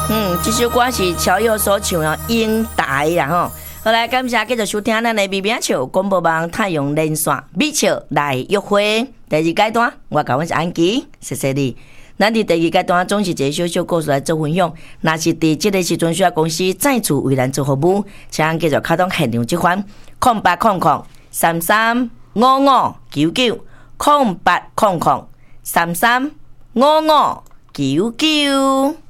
这首歌是乔佑所唱的《英台》啦吼。好来，感谢继续收听咱的微名笑广播网太阳连线美笑来约会第二阶段，我甲阮是安琪，谢谢你。咱伫第二阶段总是一个小小故事来做分享，若是伫即个时阵需要公司再次为咱做服务，请继续开通现场即款08003355990800335599。